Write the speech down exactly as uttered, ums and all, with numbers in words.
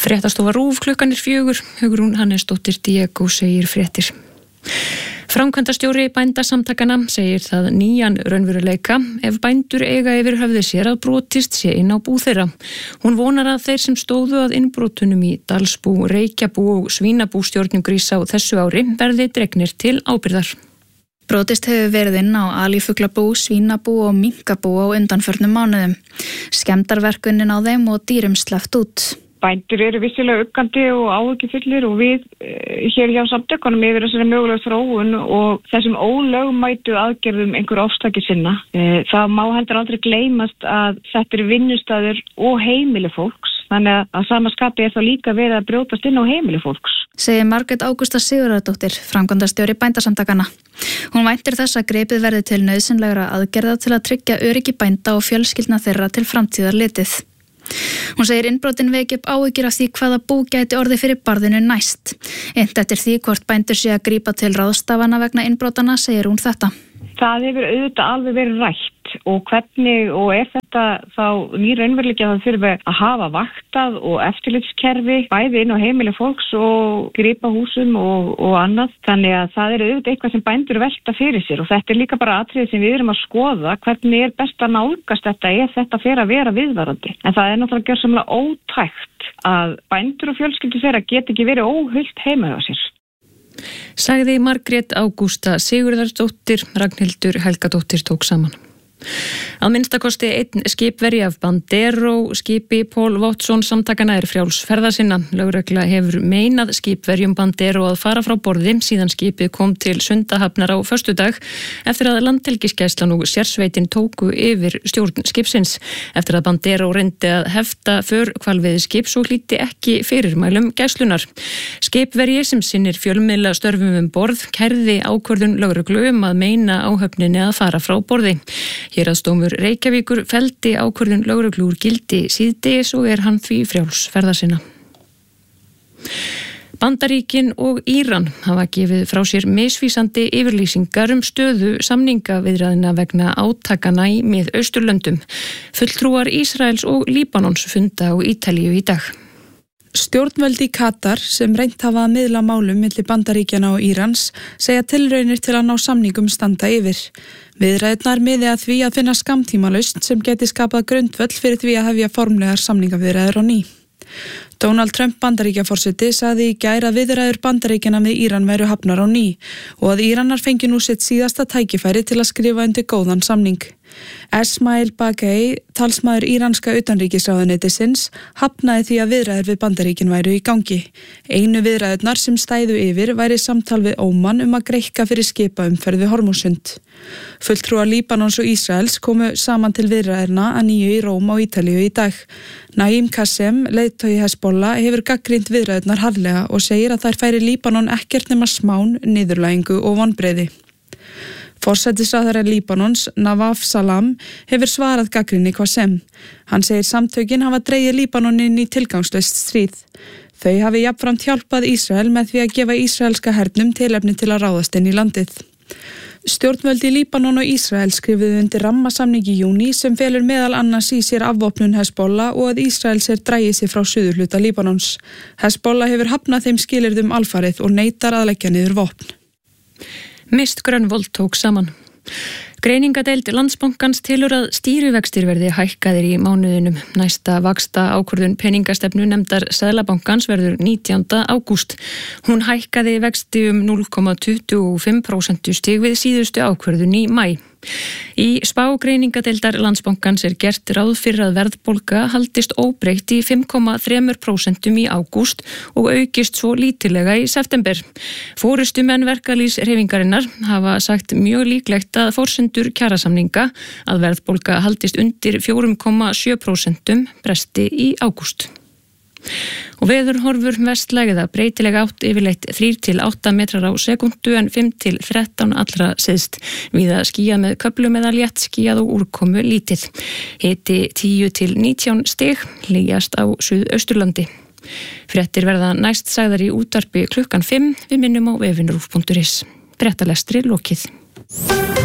Fréttastofa RÚV klukkan er fjögur, Hugrún Hannesdóttir Diego segir fréttir. Framkvæmdastjóri bændasamtakana segir það nýjan raunveruleika ef bændur eiga yfir höfði sér að brotist sé inn á bú þeirra. Hún vonar að þeir sem stóðu að innbrotunum í Dalsbú, Reykjabú og Svínabústjórnum Grísá þessu ári verði dregnir til ábyrgðar. Brotist hefur verið inn á alífuglabú, svínabú og minkabú á undanförnum mánuðum. Skemmdarverkunin á þeim og dýrum sleppt út. Bændur eru vissilega uggandi og áhyggjufullir og við e, hér hjá samtökunum yfir þessari mögulega þróun og þessum ólögmætu aðgerðum einhver ofstaki sinna. E, það má heldur aldrei gleymast að þetta eru vinnustaður og heimili fólks, þannig að sama skapi er þá líka verið að brjótast inn á heimili fólks. Segir Margrét Ágústa Sigurðardóttir, framkvæmdastjóri bændasamtakana. Hún væntir þess að gripið verði til nauðsynlegra aðgerða til að tryggja öryggi bænda og fjölskyldna þeirra til framtíðar litið. Hún segir innbrotin veki upp áhyggjur af því hvaða bú gæti orðið fyrir barðinu næst. Innt eftir því hvort bændur sé að grípa til ráðstafana vegna innbrotana segir hún þetta. Það hefur auðvitað alveg verið rætt og hvernig og er þetta þá nýr raunveruleiki að það þurfi að hafa vaktað og eftirlitskerfi bæði inn á heimili fólks og grípa húsum og, og annað. Þannig að það er auðvitað eitthvað sem bændur velta fyrir sér og þetta er líka bara atriði sem við erum að skoða hvernig er best að nálgast þetta ef þetta fer að vera viðvarandi. En það er náttúrulega gjörsamlega ótækt að bændur og fjölskyldur þeirra get ekki verið óhult heima hjá sér. Sagði Margrét Ágústa Sigurðardóttir, Ragnhildur Helgadóttir tók saman. Að minnstakosti einn skipverji af Bandero skipi Paul Watson samtakana er frjáls ferða sinna. Lögregla hefur meinað skipverjum Bandero að fara frá borði síðan skipið kom til Sundahafnar á föstudag eftir að landhelgisgæslan og sérsveitin tóku yfir stjórn skipsins. Eftir að Bandero reyndi að hefta för hvalveiði skips og hlýtti ekki fyrirmælum gæslunar. Skipverji sem sinnir fjölmiðla störfum um borð kærði ákvörðun lögreglu um að meina áhöfninni að fara frá borði. Héraðsdómur Reykjavíkur felldi ákvörðun lögreglu úr gildi síðdegis og er hann því frjáls ferða sinna. Bandaríkin og Íran hafa gefið frá sér misvísandi yfirlýsingar um stöðu samningaviðræðna vegna átakana í Mið-Austurlöndum. Fulltrúar Ísraels og Líbanons funda á Ítalíu í dag. Stjórnvöld í Katar sem reynt hafa að miðla málum milli Bandaríkjanna og Írans segja tilraunir til að ná samningum standa yfir. Viðræðurnar miði að því að finna skammtímalausn sem geti skapað grundvöll fyrir því að hefja formlegar samningaviðræður á ný. Donald Trump Bandaríkjaforseti sagði í gær að viðræður Bandaríkjanna með Íran væru hafnar á ný og að Íranar fengi nú sitt síðasta tækifæri til að skrifa undir góðan samning. Esmail Bagei, talsmaður íranska utanríkisráðuneytisins, hafnaði því að viðræður við Bandaríkin væru í gangi. Einu viðræðurnar sem stæðu yfir væri samtal við Óman um að greikka fyrir skipaumferð við Hormúsund. Fulltrúar Líbanons og Ísraels komu saman til viðræðurna að nýju í Róm á Ítalíu í dag. Naim Qassem, leiðtogi Hezbollah, hefur gagnrýnt viðræðurnar harðlega og segir að þær færi Líbanon ekkert nema smán, niðurlægingu og vonbrigði. Forsætisráðherra Líbanons, Nawaf Salam, hefur svarað gagnrýni Qassem. Hann segir samtökin hafa dregið Líbanon inn í tilgangslaust stríð. Þau hafi jafnframt hjálpað Ísrael með því að gefa ísraelska hernum tilefni til að ráðast inn í landið. Stjórnvöld í Líbanon og Ísrael skrifuðu undir rammasamning í júní sem felur meðal annars í sér afvopnun Hezbollah og að Ísrael sér drægi sig frá suðurhluta Líbanons. Hezbollah hefur hafnað þeim skilyrðum alfarið og neitar að leggja niður vopn. Mist Grönvold tók saman. Greiningadeild Landsbankans telur að stýrivextir verði hækkaðir í mánuðinum. Næsta vaxta ákvörðun peningastefnu nefndar Seðlabankans verður nítjánda ágúst. Hún hækkaði vexti um núll komma tuttugu og fimm prósentustig við síðustu ákvörðun í maí. Í spá greiningadeildar Landsbankans er gert ráð fyrir að verðbólga haldist óbreytt í fimm komma þrjú prósent í ágúst og aukist svo lítillega í september. Forystumenn verkalýðshreyfingarinnar hafa sagt mjög líklegt að forsendur kjarasamninga að verðbólga haldist undir fjögur komma sjö prósent bresti í ágúst. Og veðurhorfur vestlægða breytilega átt yfirleitt þrír til átta metrar á sekundu en fimm til þrettán allra syðst. Víða skýjað með köflum eða létt skýjað og úrkomu lítið. Hiti tíu til nítján stig, hlýjast á Suðausturlandi. Fréttir verða næst sagðar í útvarpi klukkan fimm, við minnum á vefinn rúv punktur is. Fréttalestri lokið.